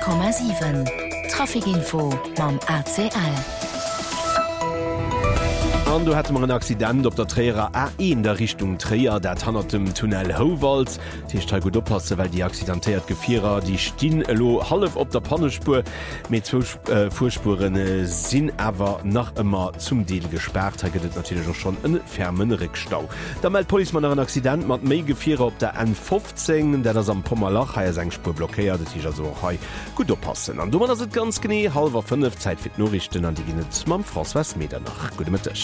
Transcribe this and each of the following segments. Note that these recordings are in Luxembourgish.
100,7 Trafikinfo mam ACL. Du hat man een Accident op der Träer A1 in der Richtung Trier, dat hannner dem Tunnel Howald. Die gut oppasse, weil die accidentiert Gefierer die stehen half op der Pannespur mit Furspuren sinn awer nach immer zum Deel gesperrt. Da gibt natürlich auch schon einen fermen Rückstau. Da meldet Polizei man einen Accident mat méi Gefierer op der N15, der das am Pommerlach ha seg Spur blockiert. Das ist also gut oppassen. An du man das ganz gene 4:30 Zeit für Nachrichten an die Ginnet mam François Meder nach. Gute Mittag.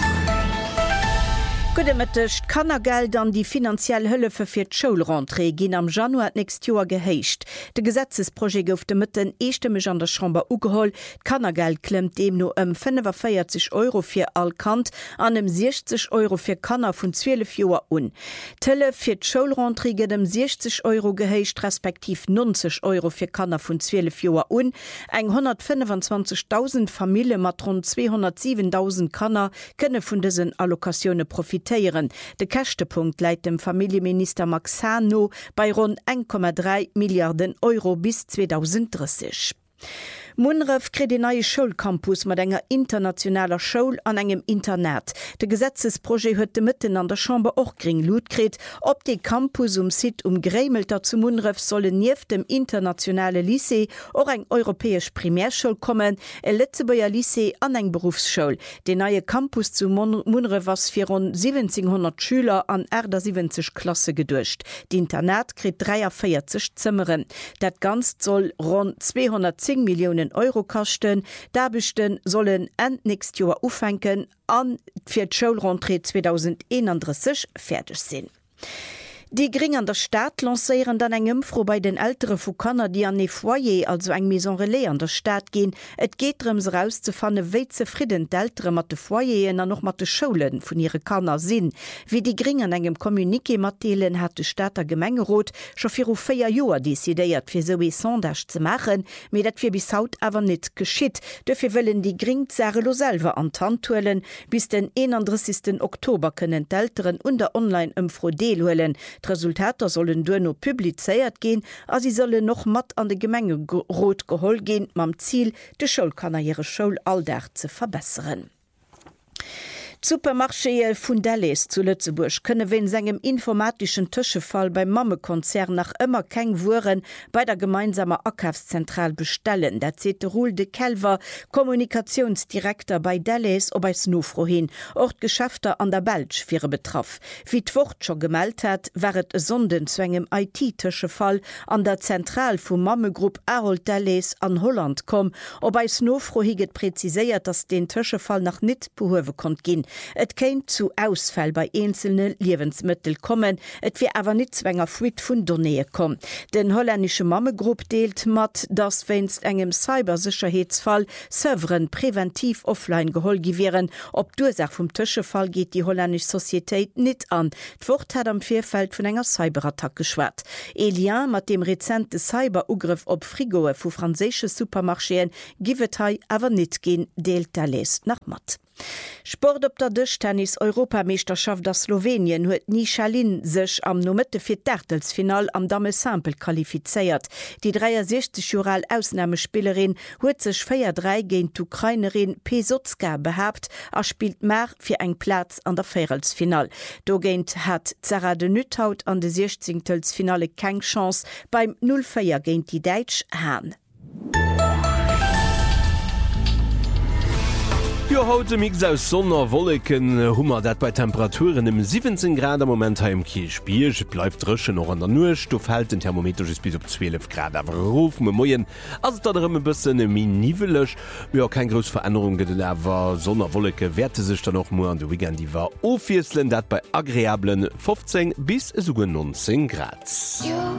Gudemëttecht Kannergeld an die finanziell Hëllefe fir d'Schoulrentrée ginn am Januar nächst Joer gehéicht. De Gesetzesprojekt gouf de Mëtten eeschtemmech an der Chamber ugeholl. Kannergeld klemmt dem no 45 € fir all Kant an 60 € fir Kanner vun 12 Joer un. Tëlle fir d'Schoulrentrée gët 60 € gehéicht respektiv 90 € fir Kanner vun 12 Joer un. Eng 125.000 Familie mat rund 207.000 Kanner kënne vun dësen Allokationune profitieren. De Kächtepunkt leiit dem Familienminister Maxano bei rund 1,3 Milliarden € bis 2030. Munref krit den neue Schulcampus mat enger internationaler Schoul an engem Internet. De Gesetzesprojekt huet de Mitten an der Chamber och gering Lut krit, op de Campus Sit Grämelter zu Munref sollen nief dem internationale Lycée or eng europäesch Primärschule kommen, e Letzebauer Lycée an eng Berufsschule. De neue Campus zu Munref was fir rund 1700 Schüler an Äder 70 Klasse gedurcht. Die Internet krit 43 Zimmeren. Dat ganz soll rund 210 Millionen € kachten, Dabechten sollen end nächst Joer ufenken an fir d'Schoulrentrée 2031 fertig sinn. Die Gring an der Stadt lancieren dann eng Impfro bei den ältere Fukanner, die an e Foyer, also eng Maison Relais an der Stadt gehen. Et geht drums rauszufanne, wie zufrieden d'ältere mat de Foyeren an noch mat de Schulen von ihre Kanner sinn. Wie die Gring an engem Kommuniké matelen hat de Stadter Gemengerot schon 4 Joer desideiert fir so Sondage zu machen, mit dat fir bis haut aber net geschitt. Dafür wollen die Gring lo selber an Tantuelen, bis den 31. Oktober können d'älteren und der Online-Impfro deelhuelen. Resultater sollen nur noch publizeiert gehen, als sie sollen noch matt an de Gemenge rot geholt gehen, mam Ziel, de Schulkanner ihre Schulalltag zu verbessern. Supermarché vun Dalles zu Lützeburg könne wen segem informatischen Tischefall beim Mammekonzern nach immer keng Wuren bei der gemeinsamer Akkaufszentral bestellen. Der Ruhl de Kelver, Kommunikationsdirektor bei Dalles, ob es nufro hin, Ortgeschäfter an der Belsch fir betraff. Wie d'Wort schon gemeldet hat, wäret Sonden zu engem IT-Tischefall an der Zentral vum Mammegruppe Arold Dalles an Holland kom, ob es nufro higet präziséiert, dass den Tischefall nach nit behowe konnt gehen. Et kennt zu Ausfall bei einzelne Lebensmittel kommen, et wie aber nicht zwänger Fuit vun Données kommen. Den holländische Mammegruppe deelt mat, dass wennst engem Cybersicherheitsfall Serveren präventiv offline geholgi wären. Ob Dursache vom Tischefall geht die holländische Societät nicht an. D'Wort hat am Vorfeld von enger Cyberattack geschwärzt. Elian mat dem rezente Cyberugriff op Frigoe vu französische Supermarscheen givet aber nicht gehen, deelt Dalles nach Matt. Sport op der Tischtennis-Europameisterschaft der Slowenien huet Nichalin sech am Nomette fir d'Ärtelsfinal am Dame Simple qualifiziert. Die 63-Jural Ausnahmespielerin huet sech 4-3 géint d'Ukrainerin Pesotska behabt, spielt mehr fir eng Platz an der Vierelsfinal. Do géint hat Zara de Nüthaut an de 16. keng Chance beim 0-4 géint die Deitsch Hahn. Ja, heute mix aus Sonne, Wolken, Hummer, dat bei Temperaturen im 17 Grad am Moment im Kielspiel. Bleibt drschen noch an der Nuhrstoff hält den Thermometer bis auf 12 Grad. Aber rufen wir morgen, also da ein bisschen nivelisch. Ja, keine große Veränderung, aber Sonne, Wolken, werte sich dann noch mal an der Weekend, die war aufwieseln, dat bei agreablen 15 bis sogar 19 Grad.